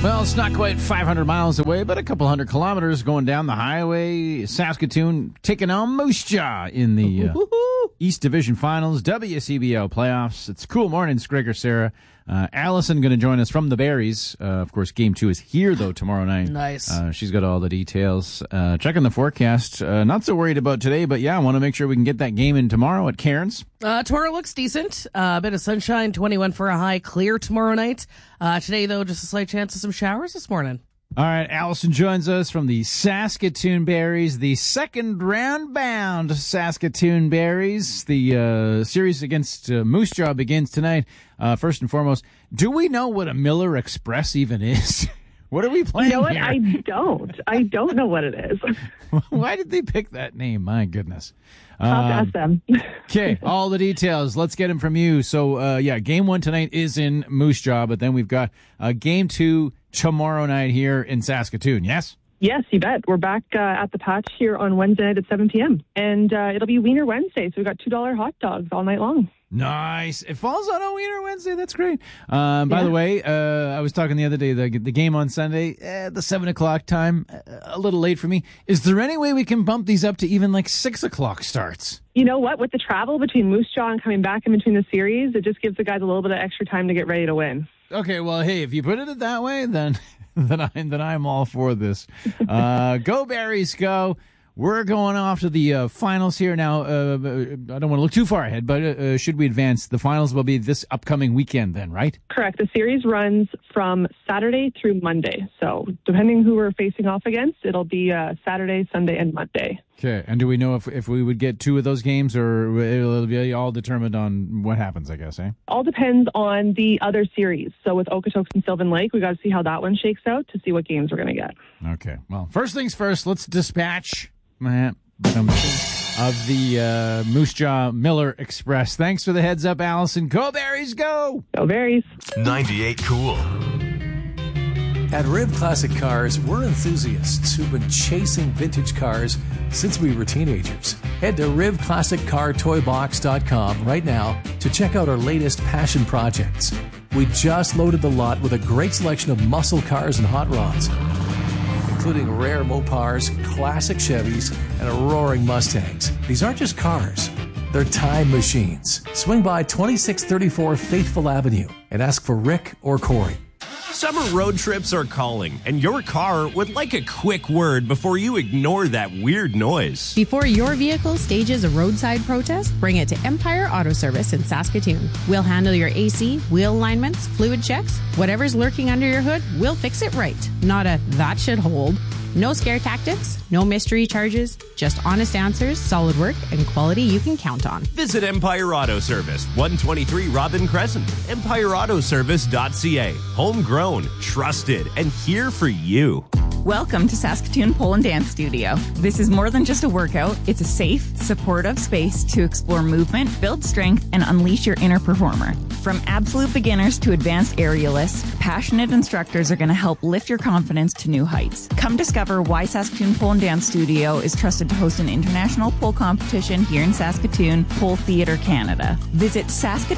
Well, it's not quite 500 miles away, but a couple hundred kilometers going down the highway. Saskatoon taking on Moose Jaw in the East Division Finals, WCBL playoffs. It's Cool Mornings, Gregor, Sarah. Allison going to join us from the Berries. Of course, Game 2 is here, though, tomorrow night. Nice. She's got all the details. Checking the forecast. Not so worried about today, but yeah, I want to make sure we can get that game in tomorrow at Cairns. Tomorrow looks decent. A bit of sunshine, 21 for a high, clear tomorrow night. Today, though, just a slight chance of some showers this morning. All right, Allison joins us from the Saskatoon Berries, the second round bound Saskatoon Berries. The series against Moose Jaw begins tonight. First and foremost, do we know what a Miller Express even is? What are we playing here? You know what? I don't know what it is. Why did they pick that name? My goodness. I'll ask them. Okay, all the details. Let's get them from you. So, Game 1 tonight is in Moose Jaw, but then we've got Game 2 tomorrow night here in Saskatoon, yes? Yes, you bet. We're back at the Patch here on Wednesday night at 7 p.m. And it'll be Wiener Wednesday, so we've got $2 hot dogs all night long. Nice. It falls on a Wiener Wednesday. That's great. By the way, I was talking the other day, the game on Sunday, the 7 o'clock time, a little late for me. Is there any way we can bump these up to even like 6 o'clock starts? You know what? With the travel between Moose Jaw and coming back in between the series, it just gives the guys a little bit of extra time to get ready to win. Okay, well, hey, if you put it that way, then I'm all for this. Go Berries, go! We're going off to the finals here now. I don't want to look too far ahead, but should we advance, the finals will be this upcoming weekend then, right? Correct. The series runs from Saturday through Monday. So depending who we're facing off against, it'll be Saturday, Sunday, and Monday. Okay. And do we know if we would get 2 of those games, or it'll be all determined on what happens, I guess, eh? All depends on the other series. So with Okotoks and Sylvan Lake, we got to see how that one shakes out to see what games we're going to get. Okay. Well, first things first, let's dispatch of the Moose Jaw Miller Express. Thanks for the heads up, Allison. Go Berries, go! Go Berries. 98 Cool. At Riv Classic Cars, we're enthusiasts who've been chasing vintage cars since we were teenagers. Head to RivClassicCarToyBox.com right now to check out our latest passion projects. We just loaded the lot with a great selection of muscle cars and hot rods, including rare Mopars, classic Chevys, and roaring Mustangs. These aren't just cars, they're time machines. Swing by 2634 Faithful Avenue and ask for Rick or Corey. Summer road trips are calling, and your car would like a quick word before you ignore that weird noise. Before your vehicle stages a roadside protest, bring it to Empire Auto Service in Saskatoon. We'll handle your AC, wheel alignments, fluid checks, whatever's lurking under your hood, we'll fix it right. Not a that should hold. No scare tactics, no mystery charges, just honest answers, solid work, and quality you can count on. Visit Empire Auto Service, 123 Robin Crescent, empireautoservice.ca. Homegrown, trusted, and here for you. Welcome to Saskatoon Pole and Dance Studio. This is more than just a workout. It's a safe, supportive space to explore movement, build strength, and unleash your inner performer. From absolute beginners to advanced aerialists, passionate instructors are going to help lift your confidence to new heights. Come discover why Saskatoon Pole and Dance Studio is trusted to host an international pole competition here in Saskatoon, Pole Theatre, Canada. Visit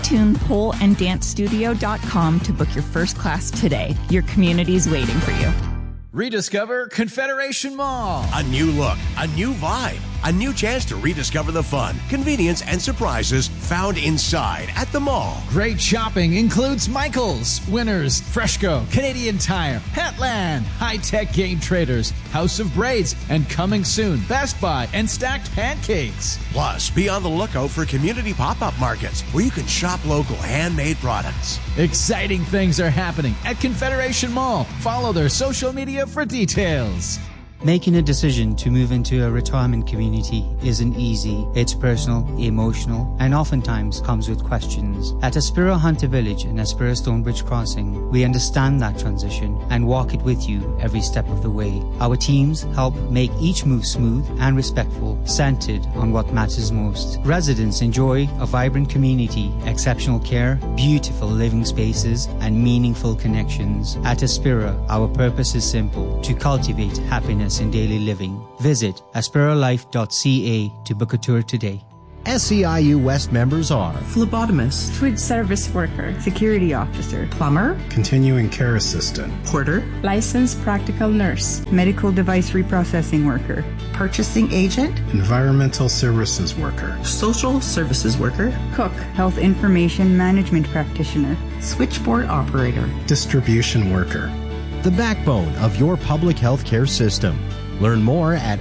SaskatoonPoleAndDanceStudio.com to book your first class today. Your community is waiting for you. Rediscover Confederation Mall. A new look, a new vibe, a new chance to rediscover the fun, convenience, and surprises found inside at the mall. Great shopping includes Michael's, Winners, Freshco, Canadian Tire, Petland, High Tech Game Traders, House of Braids, and coming soon, Best Buy and Stacked Pancakes. Plus, be on the lookout for community pop-up markets where you can shop local handmade products. Exciting things are happening at Confederation Mall. Follow their social media for details. Making a decision to move into a retirement community isn't easy. It's personal, emotional, and oftentimes comes with questions. At Aspira Hunter Village and Aspira Stonebridge Crossing, we understand that transition and walk it with you every step of the way. Our teams help make each move smooth and respectful, centered on what matters most. Residents enjoy a vibrant community, exceptional care, beautiful living spaces, and meaningful connections. At Aspira, our purpose is simple: to cultivate happiness in daily living. Visit aspiralife.ca to book a tour today. SEIU West members are phlebotomist, food service worker, security officer, plumber, continuing care assistant, porter, licensed practical nurse, medical device reprocessing worker, purchasing agent, environmental services worker, social services worker, cook, health information management practitioner, switchboard operator, distribution worker. The backbone of your public health care system. Learn more at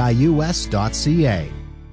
seius.ca.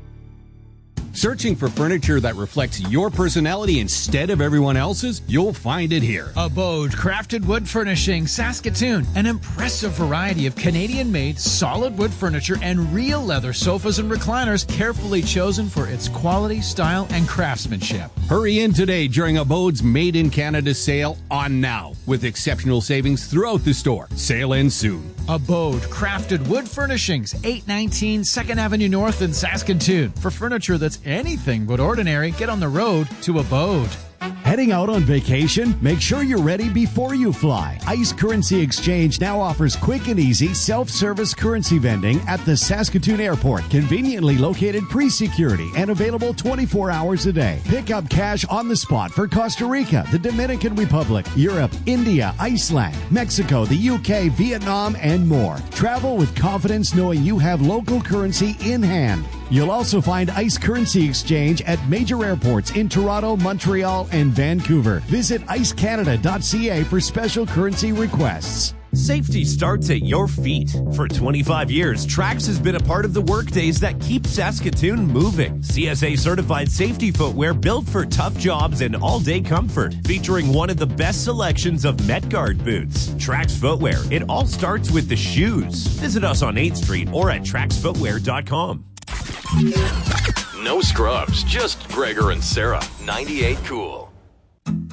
Searching for furniture that reflects your personality instead of everyone else's? You'll find it here. Abode Crafted Wood Furnishing, Saskatoon. An impressive variety of Canadian-made solid wood furniture and real leather sofas and recliners carefully chosen for its quality, style, and craftsmanship. Hurry in today during Abode's Made in Canada sale on now, with exceptional savings throughout the store. Sale ends soon. Abode Crafted Wood Furnishings, 819 2nd Avenue North in Saskatoon. For furniture that's anything but ordinary, get on the road to Abode. Heading out on vacation? Make sure you're ready before you fly. Ice Currency Exchange now offers quick and easy self-service currency vending at the Saskatoon Airport, conveniently located pre-security and available 24 hours a day. Pick up cash on the spot for Costa Rica, the Dominican Republic, Europe, India, Iceland, Mexico, the UK, Vietnam, and more. Travel with confidence knowing you have local currency in hand. You'll also find Ice Currency Exchange at major airports in Toronto, Montreal, and Vancouver. Visit icecanada.ca for special currency requests. Safety starts at your feet. For 25 years, Trax has been a part of the workdays that keep Saskatoon moving. CSA certified safety footwear built for tough jobs and all-day comfort, featuring one of the best selections of MetGuard boots. Trax Footwear, it all starts with the shoes. Visit us on 8th Street or at traxfootwear.com. No scrubs, just Gregor and Sarah. 98 Cool.